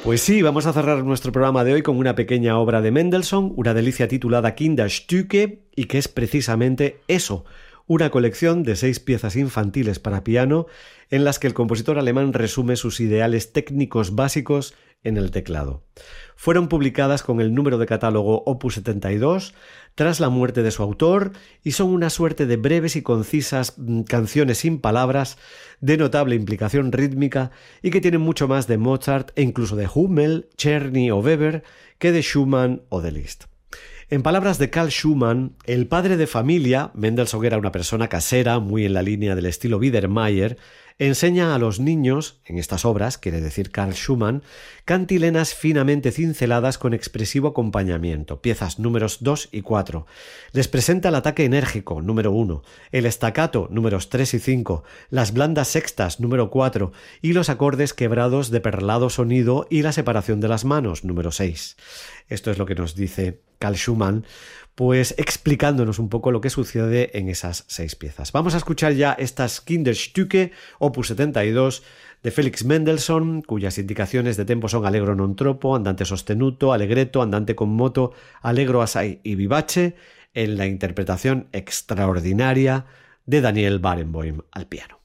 Pues sí, vamos a cerrar nuestro programa de hoy con una pequeña obra de Mendelssohn, una delicia titulada Kinderstücke, y que es precisamente eso, una colección de 6 piezas infantiles para piano en las que el compositor alemán resume sus ideales técnicos básicos en el teclado. Fueron publicadas con el número de catálogo Opus 72 tras la muerte de su autor y son una suerte de breves y concisas canciones sin palabras de notable implicación rítmica y que tienen mucho más de Mozart e incluso de Hummel, Czerny o Weber que de Schumann o de Liszt. En palabras de Carl Schumann, el padre de familia, Mendelssohn era una persona casera, muy en la línea del estilo Biedermeier, enseña a los niños, en estas obras, quiere decir Carl Schumann, cantilenas finamente cinceladas con expresivo acompañamiento, piezas números 2 y 4. Les presenta el ataque enérgico, número 1, el staccato, números 3 y 5, las blandas sextas, número 4, y los acordes quebrados de perlado sonido y la separación de las manos, número 6. Esto es lo que nos dice Carl Schumann, pues explicándonos un poco lo que sucede en esas 6 piezas. Vamos a escuchar ya estas Kinderstücke, opus 72, de Felix Mendelssohn, cuyas indicaciones de tempo son allegro non troppo, andante sostenuto, allegretto, andante con moto, allegro assai y vivace, en la interpretación extraordinaria de Daniel Barenboim al piano.